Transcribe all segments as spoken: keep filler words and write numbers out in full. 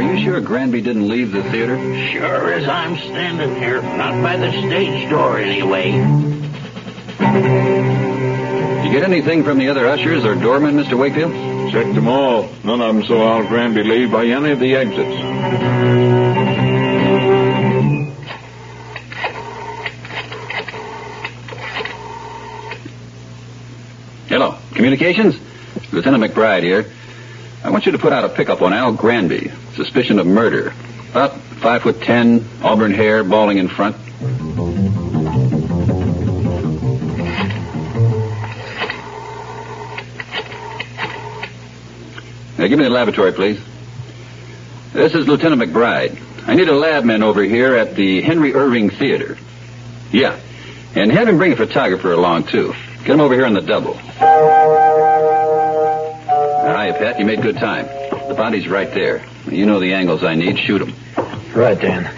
Are you sure Granby didn't leave the theater? Sure as I'm standing here. Not by the stage door, anyway. You get anything from the other ushers or doormen, Mister Wakefield? Checked them all. None of them saw Al Granby leave by any of the exits. Hello. Communications? Lieutenant McBride here. I want you to put out a pickup on Al Granby. Suspicion of murder. About five foot ten, auburn hair, balding in front. Now, give me the lavatory, please. This is Lieutenant McBride. I need a labman over here at the Henry Irving Theater. Yeah. And have him bring a photographer along, too. Get him over here on the double. Hi, Pat. You made good time. The body's right there. You know the angles I need. Shoot him. Right, Dan.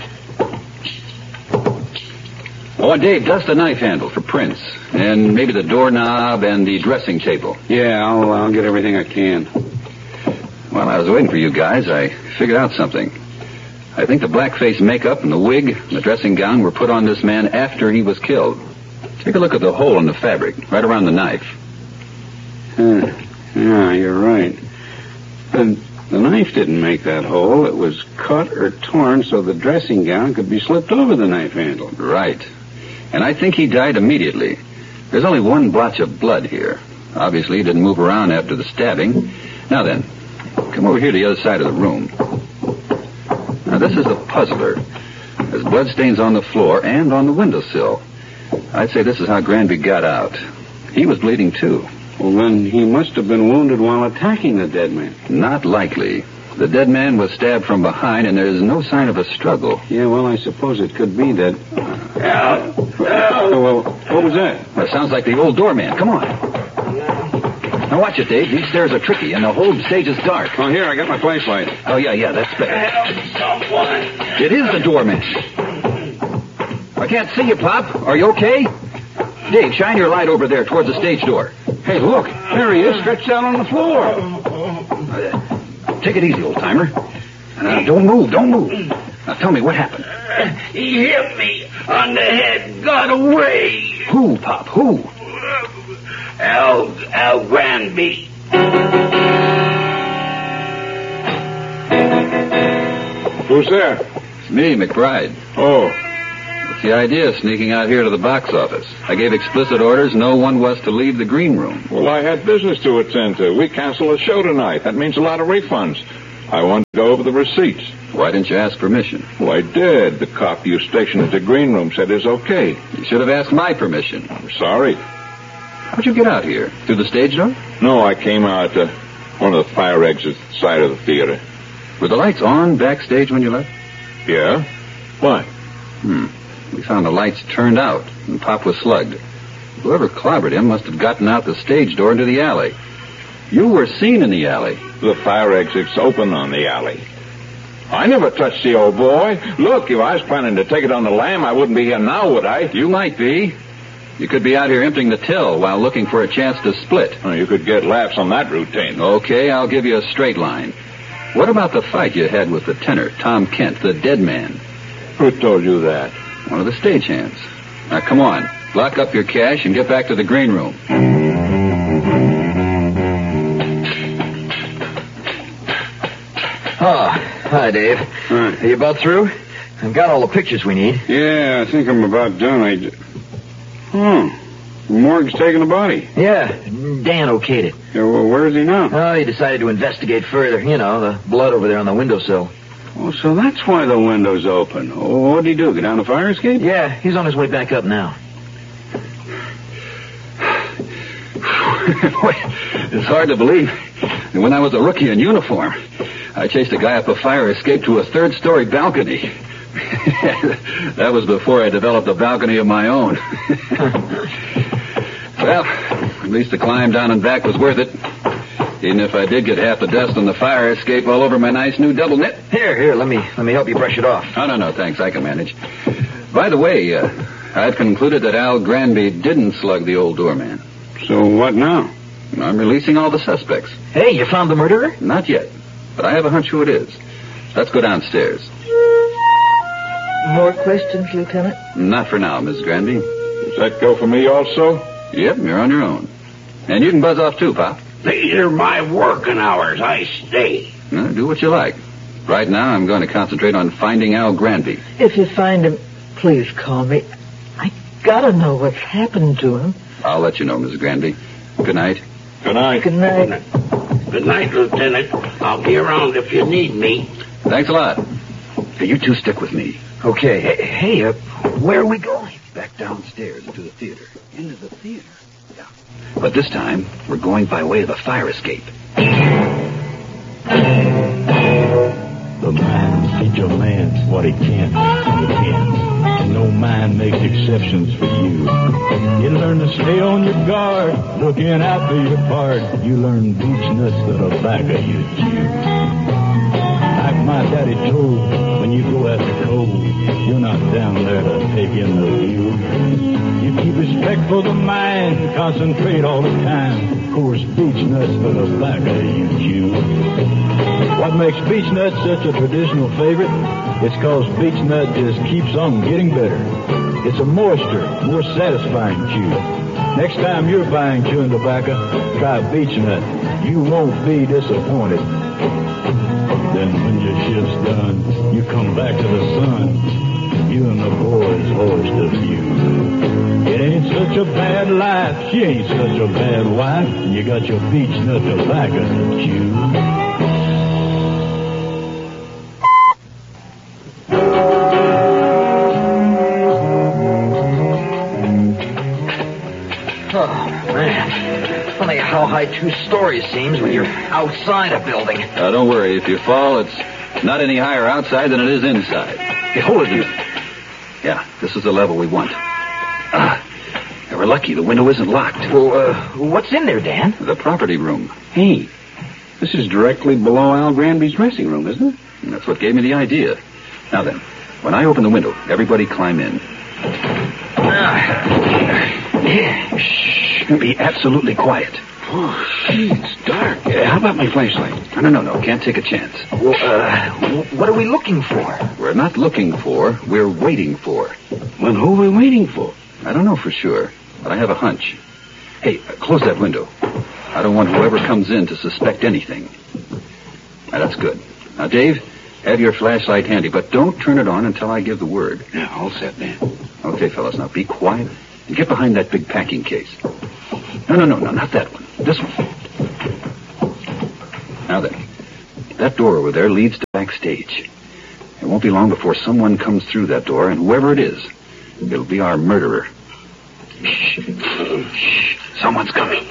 Oh, and Dave, dust the knife handle for prints. And maybe the doorknob and the dressing table. Yeah, I'll, I'll get everything I can. While I was waiting for you guys, I figured out something. I think the blackface makeup and the wig and the dressing gown were put on this man after he was killed. Take a look at the hole in the fabric, right around the knife. Huh. Yeah, you're right. The, the knife didn't make that hole. It was cut or torn so the dressing gown could be slipped over the knife handle. Right. And I think he died immediately. There's only one blotch of blood here. Obviously, he didn't move around after the stabbing. Now then, come over here to the other side of the room. Now, this is a puzzler. There's bloodstains on the floor and on the windowsill. I'd say this is how Granby got out. He was bleeding, too. Well, then he must have been wounded while attacking the dead man. Not likely. The dead man was stabbed from behind, and there's no sign of a struggle. Yeah, well, I suppose it could be that... Uh, Al! Al! Well, what was that? That sounds like the old doorman. Come on. Now, watch it, Dave. These stairs are tricky, and the whole stage is dark. Oh, here, I got my flashlight. Oh, yeah, yeah, that's better. Help someone! It is the doorman. I can't see you, Pop. Are you okay? Dave, shine your light over there towards the stage door. Hey, look. There he is, stretched out on the floor. Uh, take it easy, old-timer. Uh, don't move, don't move. Now, tell me what happened. Uh, he hit me on the head, got away. Who, Pop, who? Al, Al Granby. Who's there? It's me, McBride. Oh. What's the idea, sneaking out here to the box office? I gave explicit orders no one was to leave the green room. Well, I had business to attend to. We canceled a show tonight. That means a lot of refunds. I wanted to go over the receipts. Why didn't you ask permission? Well, I did. The cop you stationed at the green room said it's okay. You should have asked my permission. I'm sorry. How'd you get out here? Through the stage door? No, I came out uh, one of the fire exits at the side of the theater. Were the lights on backstage when you left? Yeah? Why? Hmm. We found the lights turned out, and Pop was slugged. Whoever clobbered him must have gotten out the stage door into the alley. You were seen in the alley. The fire exit's open on the alley. I never touched the old boy. Look, if I was planning to take it on the lam, I wouldn't be here now, would I? You might be. You could be out here emptying the till while looking for a chance to split. Well, you could get laughs on that routine. Okay, I'll give you a straight line. What about the fight you had with the tenor, Tom Kent, the dead man? Who told you that? One of the stagehands. Now, come on. Lock up your cash and get back to the green room. Oh, hi, Dave. Hi. Are you about through? I've got all the pictures we need. Yeah, I think I'm about done. I... j- Oh, the morgue's taking the body. Yeah, Dan okayed it. Yeah, well, where is he now? Oh, he decided to investigate further. You know, the blood over there on the windowsill. Oh, so that's why the window's open. Oh, what'd he do, get down the fire escape? Yeah, he's on his way back up now. It's hard to believe. When I was a rookie in uniform, I chased a guy up a fire escape to a third-story balcony. That was before I developed a balcony of my own. Well, at least the climb down and back was worth it. Even if I did get half the dust on the fire escape all over my nice new double knit. Here, here, let me let me help you brush it off. Oh, no, no, thanks. I can manage. By the way, uh, I've concluded that Al Granby didn't slug the old doorman. So what now? I'm releasing all the suspects. Hey, you found the murderer? Not yet, but I have a hunch who it is. Let's go downstairs. More questions, Lieutenant? Not for now, Missus Granby. Does that go for me also? Yep, you're on your own. And you can buzz off too, Pop. These are my working hours. I stay. No, do what you like. Right now, I'm going to concentrate on finding Al Granby. If you find him, please call me. I gotta know what's happened to him. I'll let you know, Missus Granby. Good night. Good night. Good night. Good night, Lieutenant. I'll be around if you need me. Thanks a lot. Hey, you two stick with me. Okay. Hey, hey uh, where are we going? Back downstairs into the theater. Into the theater? Yeah. But this time, we're going by way of the fire escape. The mind teach a man what he can't and he can. And no mind makes exceptions for you. You learn to stay on your guard, looking out for your part. You learn beech nuts that'll back of you chew. Like my daddy told, when you go after coal, you're not down there to take in the view. You keep respect for the mind, concentrate all the time. Of course, beech nuts that'll back of you chew. What makes beech nuts such a traditional favorite? It's cause beech nut just keeps on getting better. It's a moister, more satisfying chew. Next time you're buying chewing tobacco, try beech nut. You won't be disappointed. Then when your shift's done, you come back to the sun. You and the boys hoist a few. It ain't such a bad life. She ain't such a bad wife. You got your beech nut tobacco to chew. Funny how high two stories seems when you're outside a building. Uh, don't worry. If you fall, it's not any higher outside than it is inside. Hey, hold it a minute. Yeah, this is the level we want. Ah, we're lucky. The window isn't locked. Well, uh, what's in there, Dan? The property room. Hey, this is directly below Al Granby's dressing room, isn't it? And that's what gave me the idea. Now then, when I open the window, everybody climb in. Ah. Shh. Be absolutely quiet. Oh, gee, it's dark. Uh, how about my flashlight? No, no, no, no. Can't take a chance. Well, uh, what are we looking for? We're not looking for. We're waiting for. Well, who are we waiting for? I don't know for sure, but I have a hunch. Hey, uh, close that window. I don't want whoever comes in to suspect anything. Now, that's good. Now, Dave, have your flashlight handy, but don't turn it on until I give the word. Yeah, all set, man. Okay, fellas, now be quiet and get behind that big packing case. No, no, no, no, not that one. This one. Now then, that door over there leads to backstage. It won't be long before someone comes through that door, and whoever it is, it'll be our murderer. Shh. Shh. Someone's coming.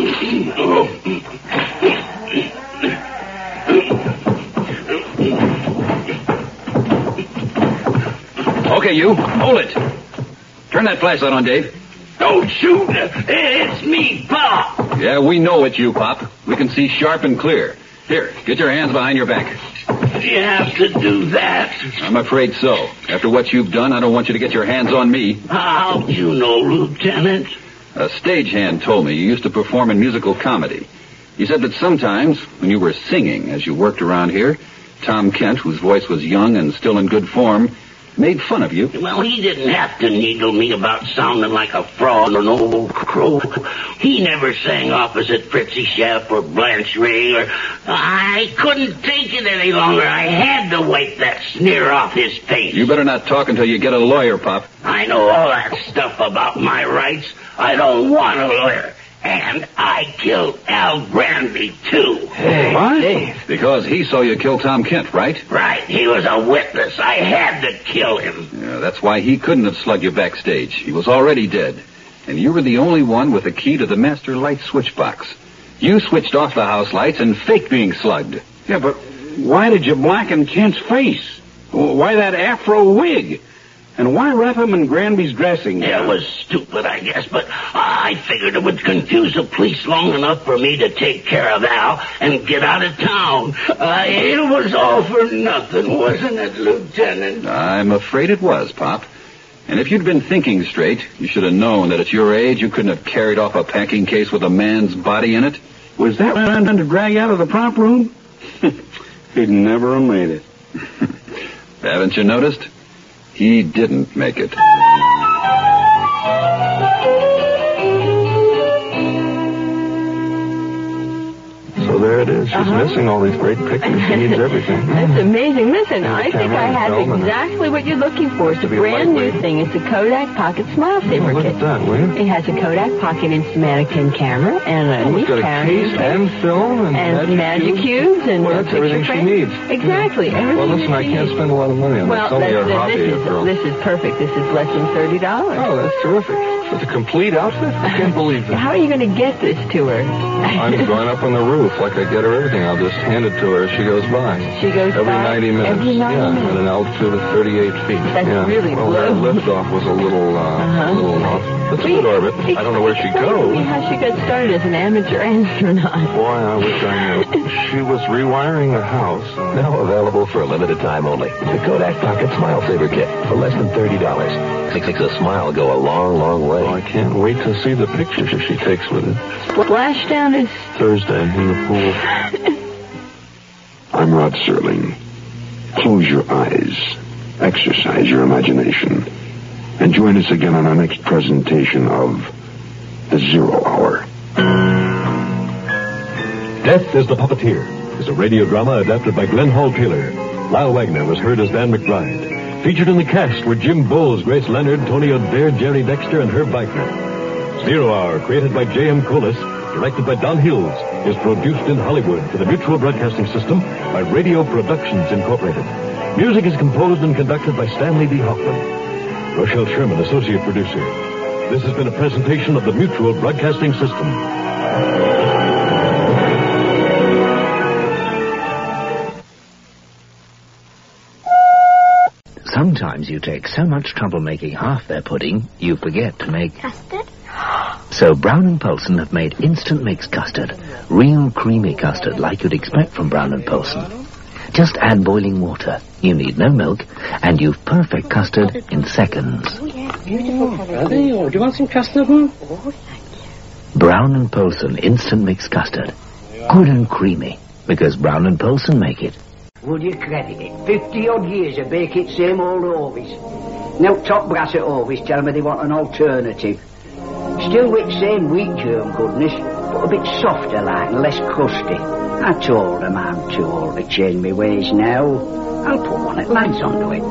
Okay, you. Hold it. Turn that flashlight on, Dave. Don't shoot. It's me, Pop. Yeah, we know it's you, Pop. We can see sharp and clear. Here, get your hands behind your back. You have to do that. I'm afraid so. After what you've done, I don't want you to get your hands on me. How'd you know, Lieutenant? A stagehand told me you used to perform in musical comedy. He said that sometimes, when you were singing as you worked around here, Tom Kent, whose voice was young and still in good form, made fun of you. Well, he didn't have to needle me about sounding like a fraud or an old crow. He never sang opposite Fritzy Sheff or Blanche Ray, or I couldn't take it any longer. I had to wipe that sneer off his face. You better not talk until you get a lawyer, Pop. I know all that stuff about my rights. I don't want a lawyer. And I killed Al Granby, too. Hey, what? Dave. Because he saw you kill Tom Kent, right? Right. He was a witness. I had to kill him. Yeah, that's why he couldn't have slugged you backstage. He was already dead. And you were the only one with the key to the master light switch box. You switched off the house lights and faked being slugged. Yeah, but why did you blacken Kent's face? Why that afro wig? And why wrap him in Granby's dressing gown? Yeah, it was stupid, I guess, but I figured it would confuse the police long enough for me to take care of Al and get out of town. Uh, it was all for nothing, wasn't it, Lieutenant? I'm afraid it was, Pop. And if you'd been thinking straight, you should have known that at your age you couldn't have carried off a packing case with a man's body in it. Was that round to drag out of the prop room? He'd never have made it. Haven't you noticed? He didn't make it. So there it is. She's Uh-huh. missing all these great pictures. She needs everything. That's amazing. Listen, I think camera I and have film and- exactly what you're looking for. It's a To be brand new lightweight. thing. It's a Kodak Pocket Smile Saver Oh, look Kit. at that, will you? It has a Kodak Pocket Instamatic tin camera and a Oh, neat it's got a carrying case case and film and, and magic cubes and Well, a that's picture everything she frame. needs. Exactly. Everything Well, listen, that I she can't needs. spend a lot of money on Well, this. It's only that's, our hobby, this, after all. is, this is perfect. This is less than thirty dollars. Oh, that's terrific. With a complete outfit? I can't believe it. How are you going to get this to her? I'm going up on the roof like I get her everything. I'll just hand it to her as she goes by. She goes Every by ninety minutes. every ninety yeah, minutes. at an altitude of thirty-eight feet. That's yeah. really well, low. Well, her liftoff was a little, uh, Uh-huh. a little off. That's a good orbit. I don't know where she Explain to me goes. how she got started as an amateur astronaut. Boy, I wish I knew. She was rewiring a house. Now available for a limited time only. The Kodak Pocket Smile Saver Kit for less than thirty dollars. Makes a smile go a long, long way. Well, I can't wait to see the pictures she takes with it. Splashdown is... Thursday in the pool. I'm Rod Serling. Close your eyes, exercise your imagination, and join us again on our next presentation of The Zero Hour. Death is the Puppeteer is a radio drama adapted by Glenn Hall Taylor. Lyle Wagner was heard as Dan McBride. Featured in the cast were Jim Bowles, Grace Leonard, Tony O'Dare, Jerry Dexter, and Herb Biker. Zero Hour, created by J M Colas, directed by Don Hills, is produced in Hollywood for the Mutual Broadcasting System by Radio Productions Incorporated. Music is composed and conducted by Stanley D. Hoffman. Rochelle Sherman, associate producer. This has been a presentation of the Mutual Broadcasting System. Sometimes you take so much trouble making half their pudding, you forget to make... Custard? So Brown and Polson have made instant mix custard. Real creamy custard like you'd expect from Brown and Polson. Just add boiling water. You need no milk, and you've perfect custard in seconds. Oh, yeah, beautiful colour. Are they? Or do you want some custard, Mum? Oh, thank Brown and Polson instant mix custard. Good and creamy, because Brown and Polson make it. Would you credit it? Fifty odd years of bake it same old Orvis. Now top brass at Orvis tell me they want an alternative. Still with same wheat germ goodness, but a bit softer like and less crusty. I told them I'm too old to change my ways now. I'll put one at lads onto it.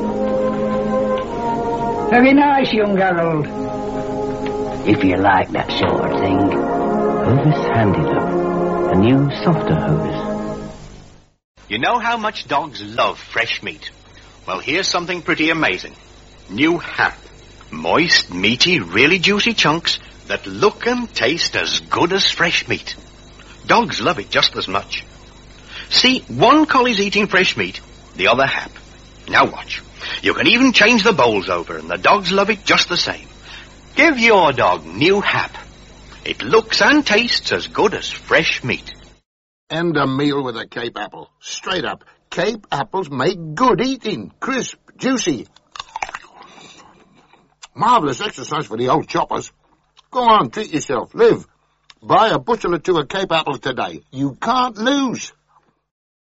Very nice, young Harold. If you like that sort of thing. Hovis Handy Love. A new, softer Hovis. You know how much dogs love fresh meat? Well, here's something pretty amazing. New Hap. Moist, meaty, really juicy chunks that look and taste as good as fresh meat. Dogs love it just as much. See, one collie's eating fresh meat, the other Hap. Now watch. You can even change the bowls over, and the dogs love it just the same. Give your dog New Hap. It looks and tastes as good as fresh meat. End a meal with a Cape apple. Straight up. Cape apples make good eating. Crisp, juicy. Marvellous exercise for the old choppers. Go on, treat yourself. Live. Buy a bushel or two of Cape apples today. You can't lose.